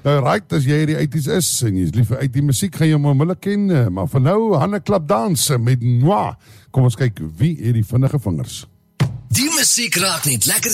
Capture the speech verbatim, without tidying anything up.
Nou, right, as jy die eighties is, en jy is lief vir eighties musiek, gaan jy hom onmiddellik ken, maar vir nou, Hanne Klap Dans met Noah. Kom ons kyk, wie het die vinnige vingers? Die musiek raak net lekker